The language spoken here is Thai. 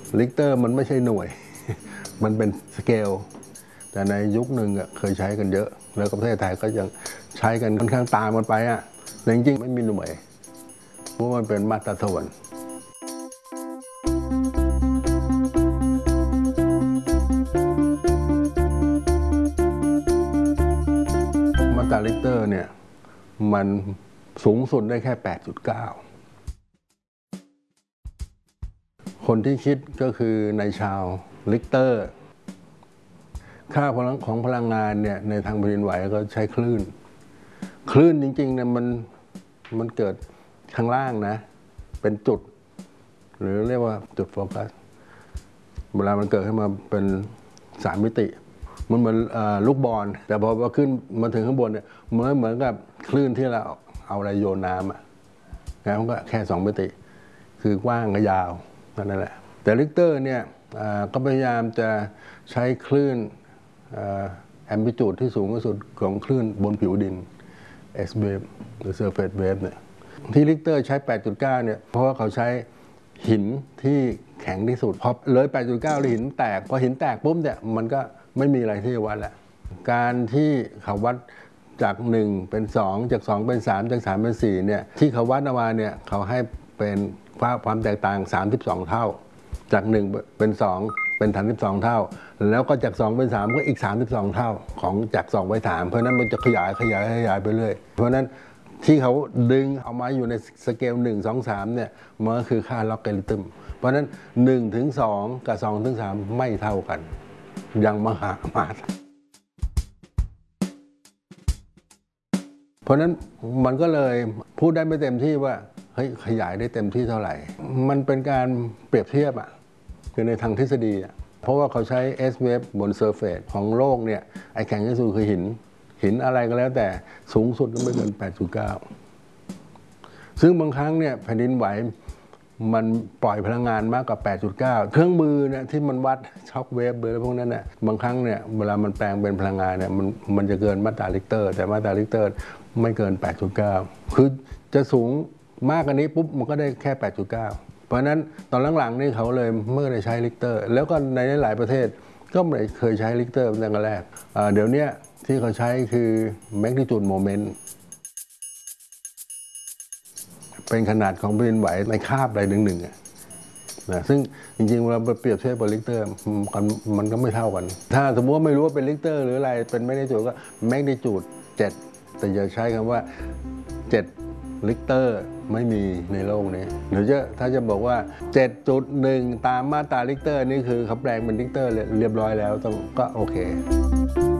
ลิกเตอร์มันไม่ใช่หน่วย มันเป็นสเกลแต่ในยุคหนึ่งเคยใช้กันเยอะแล้วประเทศไทยก็ยังใช้กันค่อนข้างตามกันไปแต่จริงๆไม่มีหน่วยเพราะมันเป็นมาตรฐานมาตราลิกเตอร์เนี่ยมันสูงสุดได้แค่ 8.9 คนที่คิดก็คือในชาวลิกเตอร์ค่าของพลังงานเนี่ยในทางแผ่นดินไหวก็ใช้คลื่นจริงๆเนี่ยมันเกิดข้างล่างนะเป็นจุดหรือเรียกว่าจุดโฟกัสเวลามันเกิดขึ้นมาเป็น3 มิติมันเหมือนลูกบอลแต่พอขึ้นมาถึงข้างบนเนี่ยเหมือนกับคลื่นที่เราเอาอะไรโยนน้ำนะมันก็แค่2 มิติคือกว้างกับยาวนั่นแหละแต่ลิกเตอร์เนี่ยก็พยายามจะใช้คลื่นแอมพลิจูดที่สูงที่สุดของคลื่นบนผิวดิน S wave หรือ surface wave เนี่ยที่ลิกเตอร์ใช้ 8.9 เนี่ยเพราะว่าเขาใช้หินที่แข็งที่สุดพอเลย 8.9 เลยหินแตกพอหินแตกปุ๊บเนี่ยมันก็ไม่มีอะไรที่จะวัดแล้วการที่เขาวัดจาก1เป็น2จาก2เป็น3จาก3เป็น4เนี่ยที่เขาวัดออกมาเนี่ยเขาให้เป็นความแตกต่าง32 เท่าจาก1เป็น2เป็น32 เท่าแล้วก็จาก2เป็น3ก็อีก32 เท่าของจาก2ไป3เพราะนั้นมันจะขยายไปเรื่อยเพราะนั้นที่เขาดึงเอามาอยู่ในสเกล1 2 3เนี่ยมันก็คือค่าล็อกเกริทึมเพราะนั้น1ถึง2กับ2ถึง3ไม่เท่ากันยังมหาเพราะนั้นมันก็เลยพูดได้ไม่เต็มที่ว่าเฮ้ยขยายได้เต็มที่เท่าไหร่มันเป็นการเปรียบเทียบคือในทางทฤษฎีเพราะว่าเขาใช้ S wave บนเซอร์เฟซของโลกเนี่ยไอ้แข็งที่สุดคือหินอะไรก็แล้วแต่สูงสุดก็ไม่เกิน 8.9 ซึ่งบางครั้งเนี่ยแผ่นดินไหวมันปล่อยพลังงานมากกว่า 8.9 เครื่องมือเนี่ยที่มันวัดช็อคเวฟอะไรพวกนั้นเนี่ยบางครั้งเนี่ยเวลามันแปลงเป็นพลังงานเนี่ยมันจะเกินมาตราลิกเตอร์แต่มาตราลิกเตอร์ไม่เกิน 8.9 คือจะสูงมากกว่านี้ปุ๊บมันก็ได้แค่ 8.9 เพราะนั้นตอนหลังๆนี่เขาเลยเมื่อได้ใช้ลิกเตอร์แล้วก็ในหลายประเทศก็ไม่เคยใช้ลิกเตอร์ตั้งแต่แรกเดี๋ยวนี้ที่เขาใช้คือแมกนิจูดโมเมนต์เป็นขนาดของแผ่นดินไหวในคาบใดหนึ่งนะซึ่งจริงๆเราเปรียบเทียบกับลิกเตอร์มันก็ไม่เท่ากันถ้าสมมติว่าไม่รู้ว่าเป็นลิกเตอร์หรืออะไรเป็นแมกนิจูดก็แมกนิจูด7แต่อย่าใช้คำว่า7ลิกเตอร์ไม่มีในโลกนี้หรือถ้าจะบอกว่า 7.1 ตามมาตราลิกเตอร์นี่คือเขาแปลงเป็นลิกเตอร์เรียบร้อยแล้วก็โอเค